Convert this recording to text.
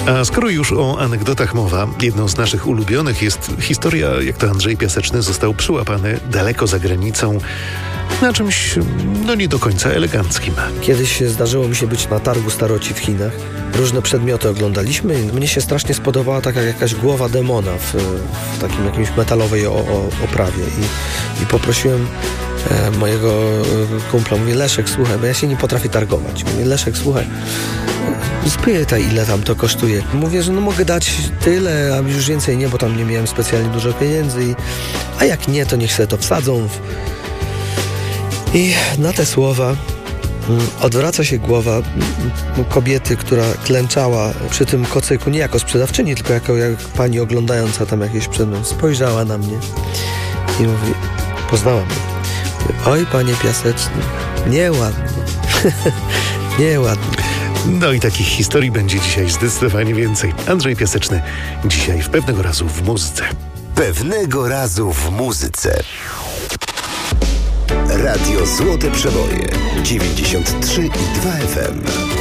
A skoro już o anegdotach mowa, jedną z naszych ulubionych jest historia, jak to Andrzej Piaseczny został przyłapany daleko za granicą na czymś, nie do końca eleganckim. Kiedyś zdarzyło mi się być na targu staroci w Chinach. Różne przedmioty oglądaliśmy i mnie się strasznie spodobała taka jakaś głowa demona w takim jakimś metalowej oprawie i poprosiłem mojego kumpla, mówię: Leszek, słuchaj, bo ja się nie potrafię targować. Mówię: Leszek, słuchaj, spytaj, ile tam to kosztuje. Mówię, że mogę dać tyle, a już więcej nie, bo tam nie miałem specjalnie dużo pieniędzy. A jak nie, to niech sobie to wsadzą. I na te słowa odwraca się głowa kobiety, która klęczała przy tym kocyku, nie jako sprzedawczyni, tylko jako jak pani oglądająca tam jakiś przedmiot. Spojrzała na mnie i mówi, poznała mnie. Mówi: oj, panie Piaseczny, nieładnie. Nieładnie. No i takich historii będzie dzisiaj zdecydowanie więcej. Andrzej Piaseczny dzisiaj w Pewnego razu w muzyce. Pewnego razu w muzyce. Radio Złote Przeboje 93,2 FM.